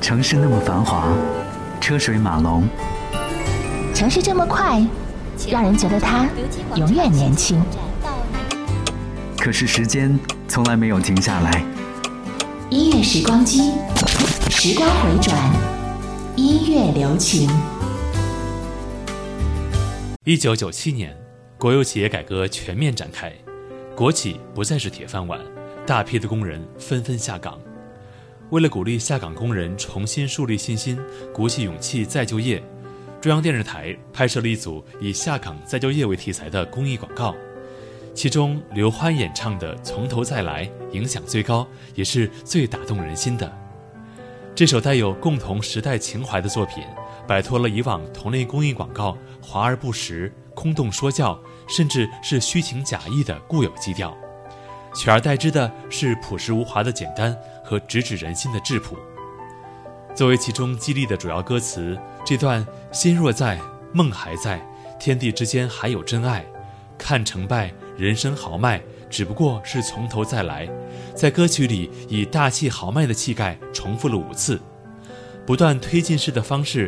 城市那么繁华，车水马龙， 城市这么快，让人觉得它永远年轻。 可是时间从来没有停下来。 音乐时光机，时光回转，音乐留情。 1997年，国有企业改革全面展开，国企不再是铁饭碗，大批的工人纷纷下岗。为了鼓励下岗工人重新树立信心，鼓起勇气再就业，中央电视台拍摄了一组以下岗再就业为题材的公益广告，其中刘欢演唱的《从头再来》影响最高，也是最打动人心的。这首带有共同时代情怀的作品，摆脱了以往同类公益广告华而不实、空洞说教，甚至是虚情假意的固有基调，取而代之的是朴实无华的简单和直指人心的质朴。作为其中激励的主要歌词，这段心若在，梦还在，天地之间还有真爱，看成败，人生豪迈，只不过是从头再来，在歌曲里以大气豪迈的气概重复了5次，不断推进式的方式